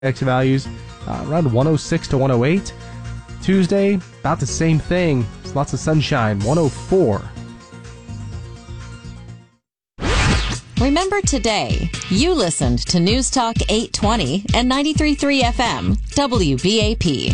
X values around 106 to 108. Tuesday, about the same thing. There's lots of sunshine, 104. Remember today, you listened to News Talk 820 and 93.3 FM, WBAP.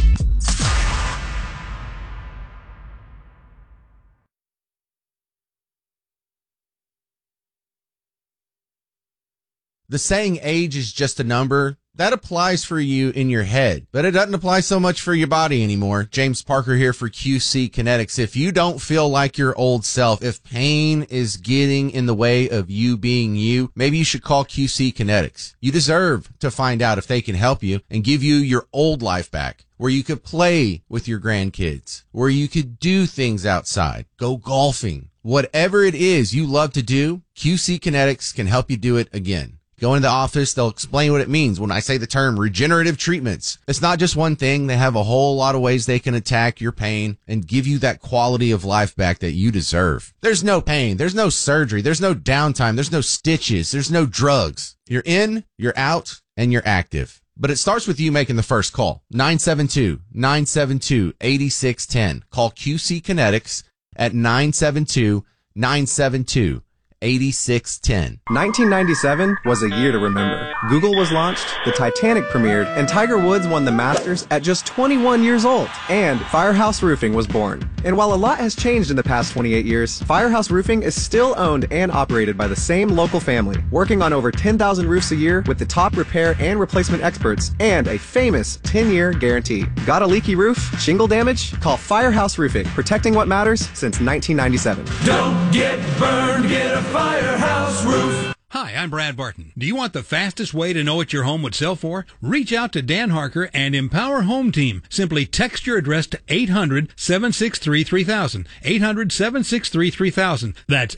The saying age is just a number, that applies for you in your head, but it doesn't apply so much for your body anymore. James Parker here for QC Kinetics. If you don't feel like your old self, if pain is getting in the way of you being you, maybe you should call QC Kinetics. You deserve to find out if they can help you and give you your old life back, where you could play with your grandkids, where you could do things outside, go golfing. Whatever it is you love to do, QC Kinetics can help you do it again. Go into the office, they'll explain what it means when I say the term regenerative treatments. It's not just one thing. They have a whole lot of ways they can attack your pain and give you that quality of life back that you deserve. There's no pain. There's no surgery. There's no downtime. There's no stitches. There's no drugs. You're in, you're out, and you're active. But it starts with you making the first call. 972-972-8610. Call QC Kinetics at 972-972-8610. 1997 was a year to remember. Google was launched, the Titanic premiered, and Tiger Woods won the Masters at just 21 years old. And Firehouse Roofing was born. And while a lot has changed in the past 28 years, Firehouse Roofing is still owned and operated by the same local family, working on over 10,000 roofs a year with the top repair and replacement experts and a famous 10-year guarantee. Got a leaky roof? Shingle damage? Call Firehouse Roofing, protecting what matters since 1997. Don't get burned, get a Firehouse Roof. Hi, I'm Brad Barton. Do you want the fastest way to know what your home would sell for? Reach out to Dan Harker and Empower Home Team. Simply text your address to 800-763-3000. 800-763-3000. That's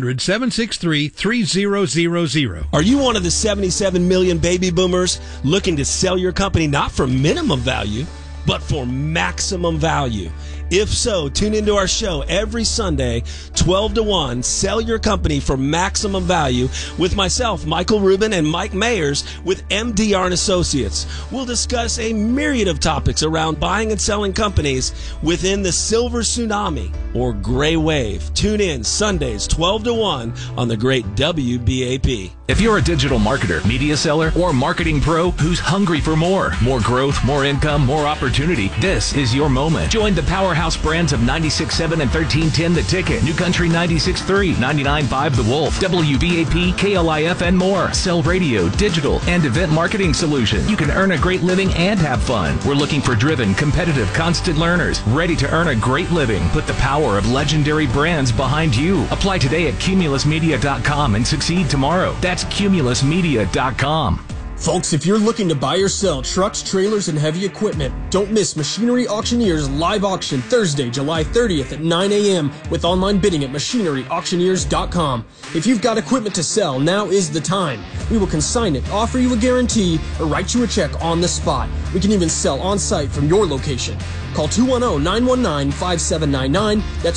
800-763-3000. Are you one of the 77 million baby boomers looking to sell your company not for minimum value, but for maximum value? If so, tune into our show every Sunday, 12 to 1, Sell Your Company for Maximum Value, with myself, Michael Rubin, and Mike Mayers with MDR & Associates. We'll discuss a myriad of topics around buying and selling companies within the silver tsunami or gray wave. Tune in Sundays, 12 to 1 on the great WBAP. If you're a digital marketer, media seller, or marketing pro who's hungry for more growth, more income, more opportunity, this is your moment. Join the powerhouse brands of 96.7 and 1310 The Ticket, New Country 96.3, 99.5 The Wolf, WBAP, KLIF, and more. Sell radio, digital, and event marketing solutions. You can earn a great living and have fun. We're looking for driven, competitive, constant learners, ready to earn a great living. Put the power of legendary brands behind you. Apply today at cumulusmedia.com and succeed tomorrow. That's cumulusmedia.com. Folks, if you're looking to buy or sell trucks, trailers, and heavy equipment, don't miss Machinery Auctioneers live auction Thursday, July 30th at 9 a.m. with online bidding at machineryauctioneers.com. If you've got equipment to sell, now is the time. We will consign it, offer you a guarantee, or write you a check on the spot. We can even sell on site from your location. Call 210-919-5799. That's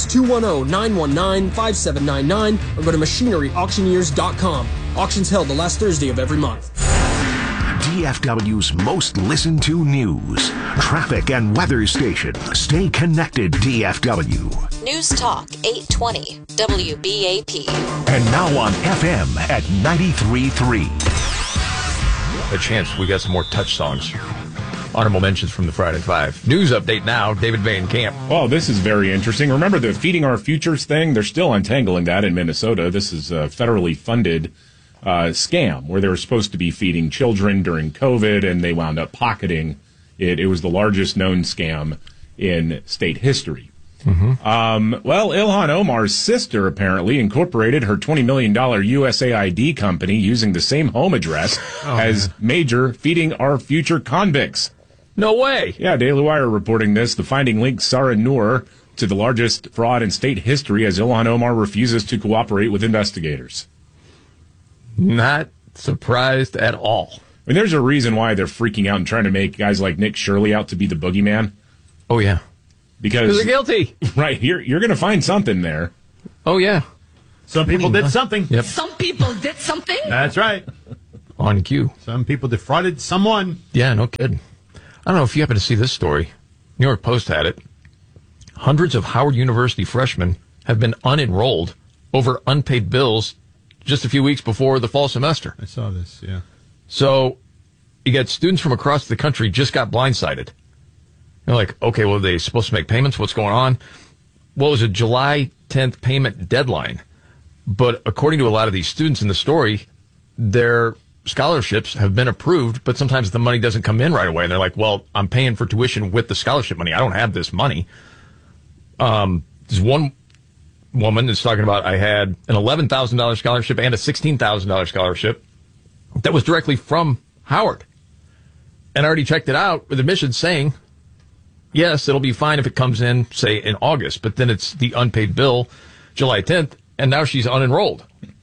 210-919-5799, or go to machineryauctioneers.com. Auctions held the last Thursday of every month. DFW's most listened to news, traffic, and weather station. Stay connected, DFW. News Talk 820 WBAP. And now on FM at 93.3. A chance we got some more touch songs. Honorable mentions from the Friday Five. News update now, David Van Camp. Oh, this is very interesting. Remember the Feeding Our Futures thing? They're still untangling that in Minnesota. This is a federally funded scam where they were supposed to be feeding children during COVID, and they wound up pocketing it. It was the largest known scam in state history. Well, Ilhan Omar's sister apparently incorporated her $20 million USAID company using the same home address as major Feeding Our Future convicts. No way. Yeah, Daily Wire reporting this. The finding links Sarah Noor to the largest fraud in state history as Ilhan Omar refuses to cooperate with investigators. Not surprised at all. I mean, there's a reason why they're freaking out and trying to make guys like Nick Shirley out to be the boogeyman. Oh, yeah. Because they're guilty. Right. You're going to find something there. Oh, yeah. Some people did something. Yep. Some people did something? That's right. on cue. Some people defrauded someone. Yeah, no kidding. I don't know if you happen to see this story. New York Post had it. Hundreds of Howard University freshmen have been unenrolled over unpaid bills just a few weeks before the fall semester. I saw this, yeah. So you got students from across the country just got blindsided. They're like, okay, well, are they supposed to make payments? What's going on? Well, it was a July 10th payment deadline. But according to a lot of these students in the story, their scholarships have been approved, but sometimes the money doesn't come in right away. And they're like, well, I'm paying for tuition with the scholarship money. I don't have this money. There's one woman that's talking about, I had an $11,000 scholarship and a $16,000 scholarship that was directly from Howard. And I already checked it out with admissions saying, yes, it'll be fine if it comes in, say, in August. But then it's the unpaid bill, July 10th, and now she's unenrolled.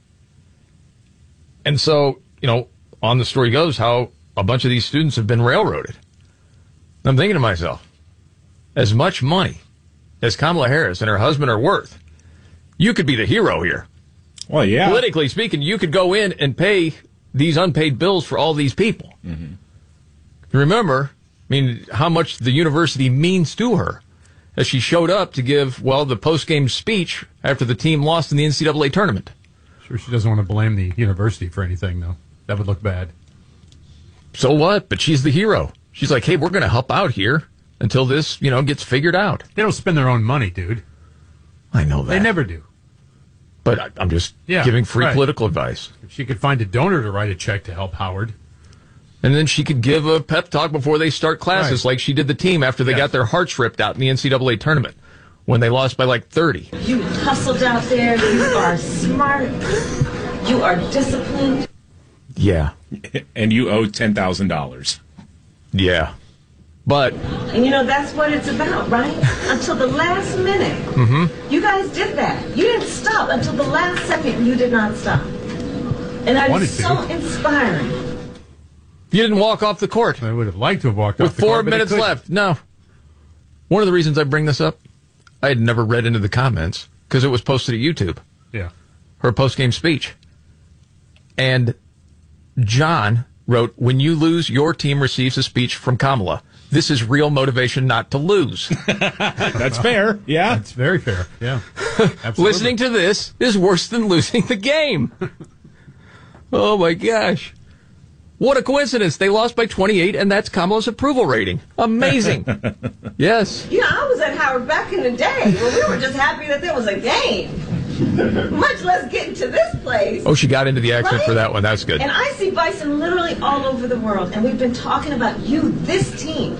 And so, on the story goes how a bunch of these students have been railroaded. I'm thinking to myself, as much money as Kamala Harris and her husband are worth, you could be the hero here. Well, yeah. Politically speaking, you could go in and pay these unpaid bills for all these people. Mm-hmm. Remember, how much the university means to her as she showed up to give, the post-game speech after the team lost in the NCAA tournament. Sure, she doesn't want to blame the university for anything, though. That would look bad. So what? But she's the hero. She's like, hey, we're going to help out here until this, gets figured out. They don't spend their own money, dude. I know that. They never do. But I'm just giving free political advice. If she could find a donor to write a check to help Howard. And then she could give a pep talk before they start classes like she did the team after they got their hearts ripped out in the NCAA tournament when they lost by 30. You hustled out there. You are smart. You are disciplined. Yeah. And you owe $10,000. Yeah. But... And that's what it's about, right? Until the last minute. Mm-hmm. You guys did that. You didn't stop until the last second. You did not stop. And that is so inspiring. You didn't walk off the court. I would have liked to have walked off the court. With 4 minutes left. No. One of the reasons I bring this up, I had never read into the comments because it was posted at YouTube. Yeah. Her post-game speech. And John wrote, when you lose, your team receives a speech from Kamala. This is real motivation not to lose. That's fair. Yeah. That's very fair. Yeah. Absolutely. Listening to this is worse than losing the game. Oh, my gosh. What a coincidence. They lost by 28, and that's Kamala's approval rating. Amazing. Yes. I was at Howard back in the day when we were just happy that there was a game. Much less getting to this place. Oh, she got into the accent for that one. That's good. And I see Bison literally all over the world, and we've been talking about you, this team,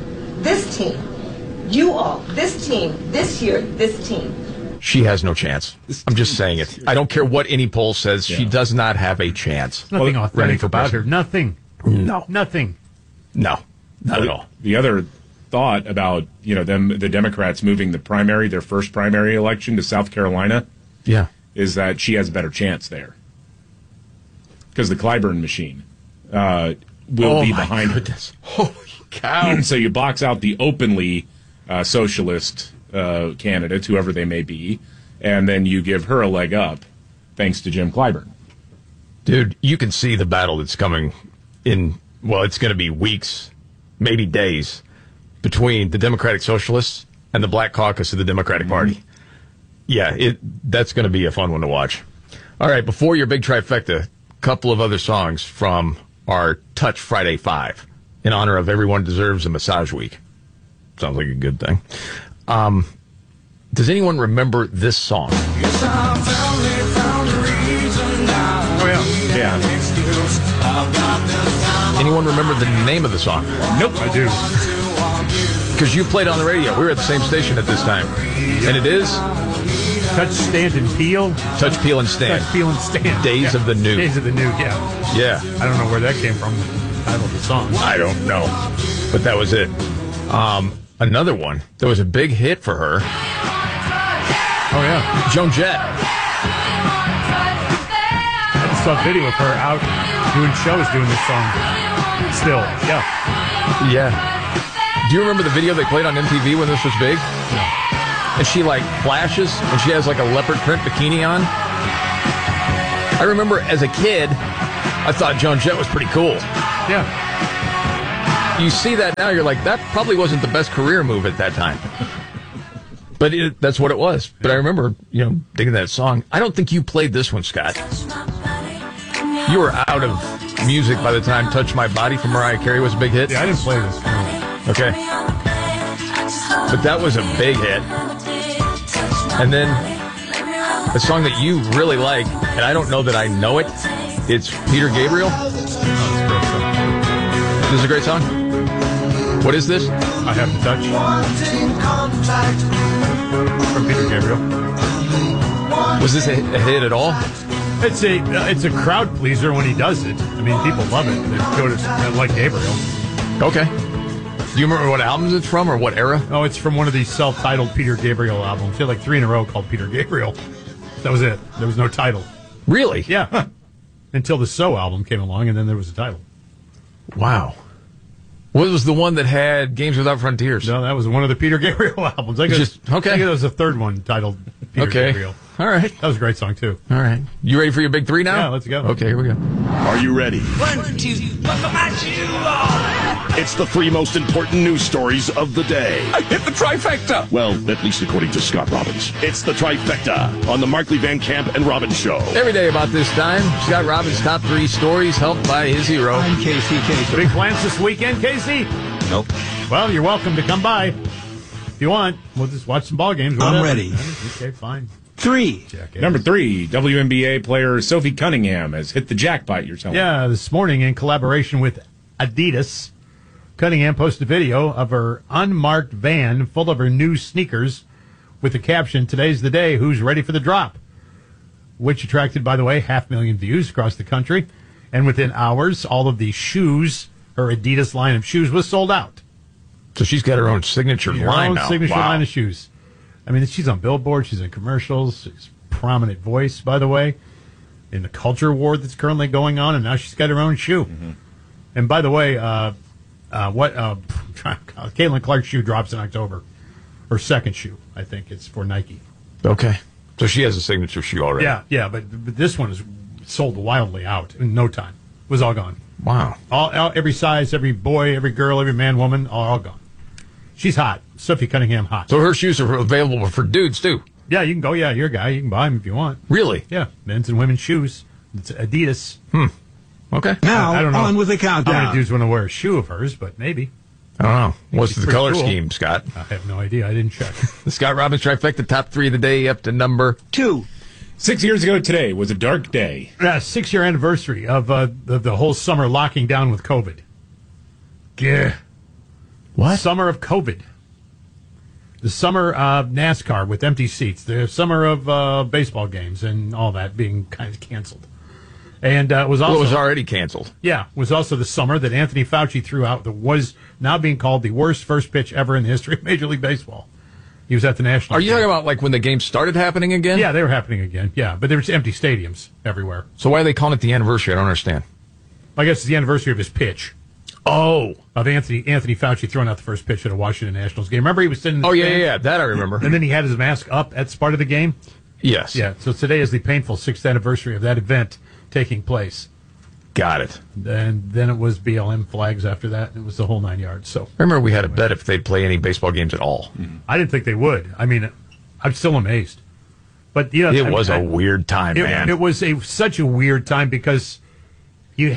you all, this team, this year, this team. She has no chance. I'm just saying it. I don't care what any poll says. Yeah. She does not have a chance. Nothing authentic about her. Nothing. No. Nothing. No. Not at all. The other thought about, the Democrats moving their first primary election to South Carolina. Yeah. Is that she has a better chance there. Because the Clyburn machine will be behind her. Holy cow. And so you box out the openly socialist candidates, whoever they may be, and then you give her a leg up thanks to Jim Clyburn. Dude, you can see the battle that's coming in, it's going to be weeks, maybe days, between the Democratic Socialists and the Black Caucus of the Democratic Party. Yeah, that's going to be a fun one to watch. All right, before your big trifecta, a couple of other songs from our Touch Friday 5 in honor of Everyone Deserves a Massage Week. Sounds like a good thing. Does anyone remember this song? Oh, yeah. Anyone remember the name of the song? Nope, I do. Because you played on the radio. We were at the same station at this time. And it is... Touch, Stand, and Peel. Touch, Peel, and Stand. Touch, Peel, and Stand. Days of the New. Days of the New, yeah. Yeah. I don't know where that came from, the title of the song. I don't know. But that was it. Another one that was a big hit for her. Oh, yeah. Joan Jett. I just saw a video of her out doing shows doing this song. Still, yeah. Yeah. Do you remember the video they played on MTV when this was big? No. And she flashes and she has a leopard print bikini on. I remember as a kid I thought Joan Jett was pretty cool. Yeah. You see that now, you're like, that probably wasn't the best career move at that time. But that's what it was. But I remember, digging that song. I don't think you played this one, Scott. You were out of music by the time Touch My Body from Mariah Carey was a big hit. Yeah, I didn't play this. No. Okay. But that was a big hit. And then a song that you really like, and I don't know that I know it, it's Peter Gabriel. This is a great song. What is this? I Have to Touch. From Peter Gabriel. Was this a hit at all? It's a crowd pleaser when he does it. I mean, people love it. They go to like Gabriel. Okay. Do you remember what albums it's from or what era? Oh, it's from one of these self-titled Peter Gabriel albums. He had like 3 in a row called Peter Gabriel. That was it. There was no title. Really? Yeah. Until the So album came along, and then there was a title. Wow. What was the one that had Games Without Frontiers? No, that was one of the Peter Gabriel albums. I think there was a third one titled Peter Gabriel. All right. That was a great song, too. All right. You ready for your big 3 now? Yeah, let's go. Okay, here we go. Are you ready? 1, 2, buckle my shoe on. It's the 3 most important news stories of the day. I hit the trifecta. Well, at least according to Scott Robbins. It's the trifecta on the Markley, Van Camp, and Robbins Show. Every day about this time, Scott Robbins' top 3 stories helped by his hero. I'm Casey. Big plans this weekend, Casey? Nope. Well, you're welcome to come by. If you want, we'll just watch some ball games. Whatever. I'm ready. Okay, fine. 3. Number 3, WNBA player Sophie Cunningham has hit the jackpot, you're telling me. Yeah, this morning in collaboration with Adidas, Cunningham posted a video of her unmarked van full of her new sneakers with the caption, "Today's the day, who's ready for the drop?" Which attracted, by the way, 500,000 views across the country. And within hours, all of the shoes, her Adidas line of shoes, was sold out. So she's got her own signature line now. Signature line of shoes. I mean, she's on Billboard. She's in commercials. She's a prominent voice, by the way, in the culture war that's currently going on. And now she's got her own shoe. Mm-hmm. And by the way, Caitlin Clark's shoe drops in October. Her second shoe, I think, it's for Nike. Okay. So she has a signature shoe already. Yeah, but this one is sold wildly out in no time. It was all gone. Wow. All every size, every boy, every girl, every man, woman, all gone. She's hot. Sophie Cunningham, hot. So her shoes are available for dudes, too? Yeah, you can go. Yeah, you're a guy. You can buy them if you want. Really? Yeah, men's and women's shoes. It's Adidas. Okay. Now, I don't know on with the countdown. how many dudes want to wear a shoe of hers, but maybe. I don't know. What's She's the color pretty cool. scheme, Scott? I have no idea. I didn't check. The Scott Robbins trifecta, top 3 of the day, up to number 2. 6 years ago today was a dark day. 6-year anniversary of the whole summer locking down with COVID. Yeah. What? Summer of COVID. The summer of NASCAR with empty seats. The summer of baseball games and all that being kind of canceled. And it was also... Well, it was already canceled. Yeah. It was also the summer that Anthony Fauci threw out that was now being called the worst first pitch ever in the history of Major League Baseball. He was at the National. Are you talking about like when the games started happening again? Yeah, they were happening again. Yeah, but there was empty stadiums everywhere. So why are they calling it the anniversary? I don't understand. I guess it's the anniversary of his pitch. Oh. Of Anthony Fauci throwing out the first pitch at a Washington Nationals game. Remember he was sitting in the stands? Yeah, that I remember. And then he had his mask up at the start of the game? Yes. Yeah, so today is the painful 6th anniversary of that event taking place. Got it. And then it was BLM flags after that. And it was the whole 9 yards. So remember we had a bet if they'd play any baseball games at all. I didn't think they would. I mean, I'm still amazed. But it was a weird time, man. It was such a weird time because he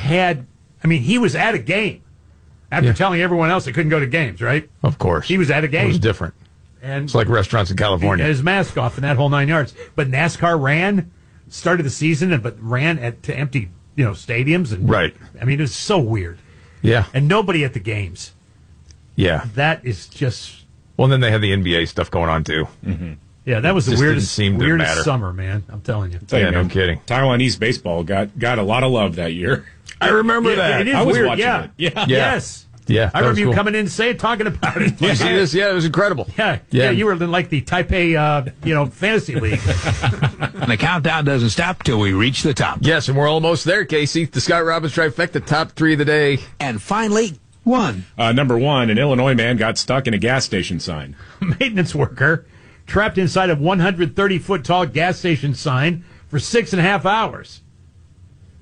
was at a game after telling everyone else they couldn't go to games, right? Of course. He was at a game. It was different. And it's like restaurants in California. He had his mask off in that whole 9 yards. But NASCAR started the season, but ran to empty stadiums. And, right. I mean, it was so weird. Yeah. And nobody at the games. Yeah. That is just... Well, and then they had the NBA stuff going on, too. Mm-hmm. Yeah, that was the weirdest matter. summer, man. I'm telling you. No kidding. Taiwanese baseball got a lot of love that year. I remember that. It is I was weird. watching Yeah. it. Yeah. Yes. Yeah. I remember you coming in and talking about it. Did you see this? Yeah, it was incredible. Yeah. You were in like the Taipei, fantasy league. And the countdown doesn't stop till we reach the top. Yes, and we're almost there, Casey. The Scott Robbins trifecta, top 3 of the day. And finally, 1. Number 1, an Illinois man got stuck in a gas station sign. Maintenance worker trapped inside a 130-foot tall gas station sign for 6.5 hours.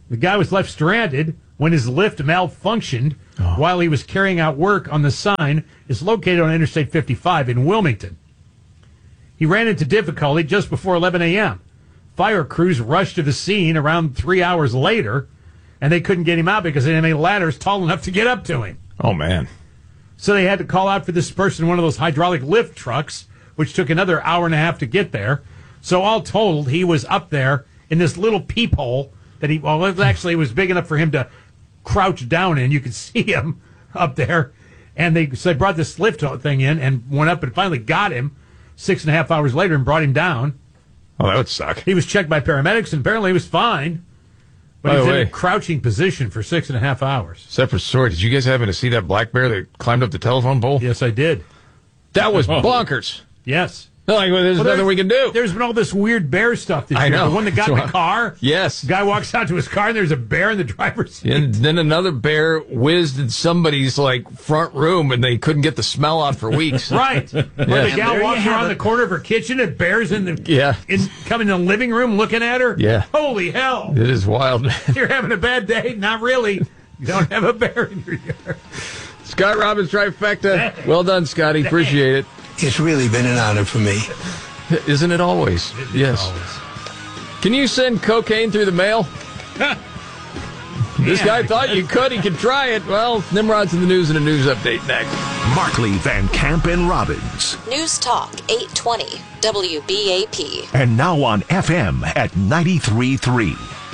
The guy was left stranded when his lift malfunctioned while he was carrying out work on the sign. It's located on Interstate 55 in Wilmington. He ran into difficulty just before 11 a.m. Fire crews rushed to the scene around 3 hours later, and they couldn't get him out because they didn't have any ladders tall enough to get up to him. Oh, man. So they had to call out for this person in one of those hydraulic lift trucks, which took another hour and a half to get there. So all told, he was up there in this little peephole that it was big enough for him to crouch down in. You could see him up there. And they brought this lift thing in and went up and finally got him 6.5 hours later and brought him down. Oh, that would suck. He was checked by paramedics and apparently he was fine. But he was in a crouching position for 6.5 hours. Separate story. Did you guys happen to see that black bear that climbed up the telephone pole? Yes, I did. That was bonkers. Yes. There's nothing we can do. There's been all this weird bear stuff this year. I know. The one that got in the car. Yes. The guy walks out to his car and there's a bear in the driver's seat. And then another bear whizzed in somebody's front room and they couldn't get the smell out for weeks. Right. Or the gal walks around the corner of her kitchen and bears coming in the living room looking at her. Yeah. Holy hell. It is wild. You're having a bad day? Not really. You don't have a bear in your yard. Scott Robbins trifecta. Well done, Scotty. Appreciate it. It's really been an honor for me. Isn't it always? Yes. Always. Can you send cocaine through the mail? This guy thought you could. He could try it. Well, Nimrod's in the news and a news update next. Markley, Van Camp, and Robbins. News Talk 820 WBAP. And now on FM at 93.3.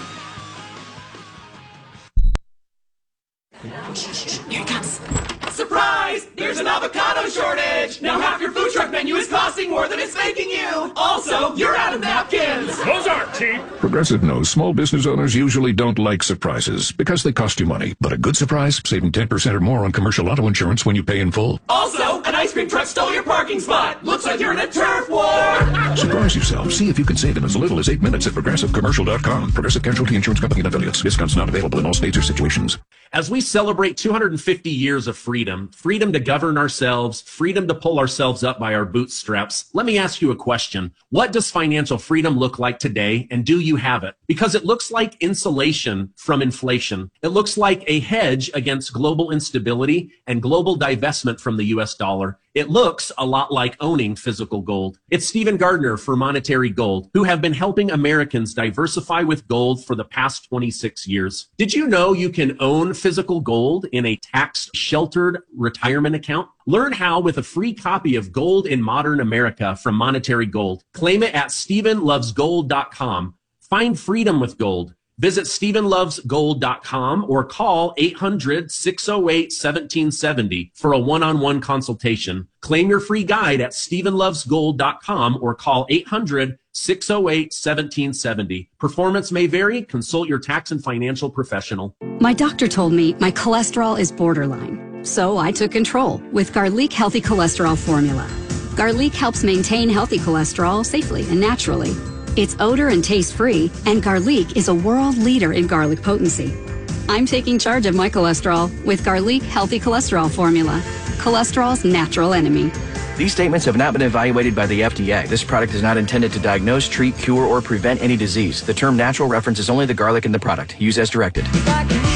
Here it comes. Surprise! There's an avocado shortage! Now half your food truck menu is costing more than it's making you! Also, you're out of napkins! Those aren't cheap! Progressive knows small business owners usually don't like surprises because they cost you money. But a good surprise, saving 10% or more on commercial auto insurance when you pay in full. Also, an ice cream truck stole your parking spot! Looks like you're in a turf war! Surprise yourself. See if you can save in as little as 8 minutes at ProgressiveCommercial.com. Progressive Casualty Insurance Company and affiliates. Discounts not available in all states or situations. As we celebrate 250 years of freedom to govern ourselves, freedom to pull ourselves up by our bootstraps, let me ask you a question. What does financial freedom look like today, and do you have it? Because it looks like insulation from inflation. It looks like a hedge against global instability and global divestment from the U.S. dollar. It looks a lot like owning physical gold. It's Stephen Gardner for Monetary Gold, who have been helping Americans diversify with gold for the past 26 years. Did you know you can own physical gold in a tax-sheltered retirement account? Learn how with a free copy of Gold in Modern America from Monetary Gold. Claim it at StephenLovesGold.com. Find freedom with gold. Visit StephenLovesGold.com or call 800-608-1770 for a one-on-one consultation. Claim your free guide at StephenLovesGold.com or call 800-608-1770. Performance may vary. Consult your tax and financial professional. My doctor told me my cholesterol is borderline, so I took control with Garlic Healthy Cholesterol Formula. Garlic helps maintain healthy cholesterol safely and naturally. It's odor and taste free, and Garlic is a world leader in garlic potency. I'm taking charge of my cholesterol with Garlic Healthy Cholesterol Formula, cholesterol's natural enemy. These statements have not been evaluated by the FDA. This product is not intended to diagnose, treat, cure, or prevent any disease. The term natural references only the garlic in the product. Use as directed.